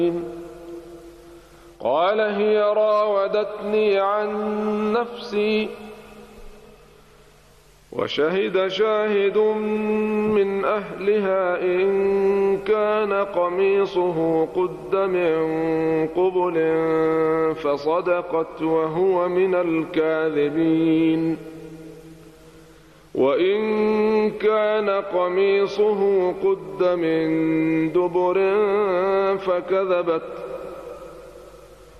قال هي راودتني عن نفسي. وشهد شاهد من أهلها إن كان قميصه قد من قبل فصدقت وهو من الكاذبين. وإن كان قميصه قد من دبر فكذبت